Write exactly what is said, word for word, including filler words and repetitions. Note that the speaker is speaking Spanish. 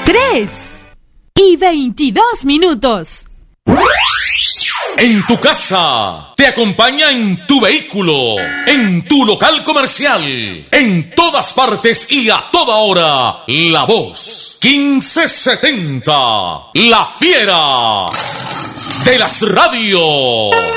tres y veintidós minutos. En tu casa, te acompaña en tu vehículo, en tu local comercial, en todas partes y a toda hora. La Voz quince setenta, la fiera de las radios.